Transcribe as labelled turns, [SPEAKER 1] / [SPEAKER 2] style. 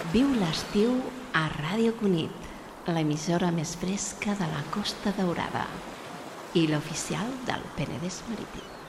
[SPEAKER 1] Viu l'estiu a Ràdio Cunit, l'emissora més fresca de la Costa Daurada i l'oficial del Penedès Marítim.